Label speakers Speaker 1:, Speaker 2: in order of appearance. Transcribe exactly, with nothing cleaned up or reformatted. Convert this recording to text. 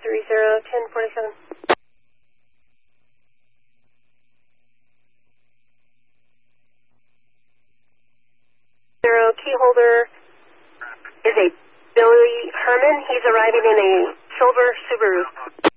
Speaker 1: three zero, ten forty-seven. Zero key holder is a Billy Herman. He's arriving in a silver Subaru.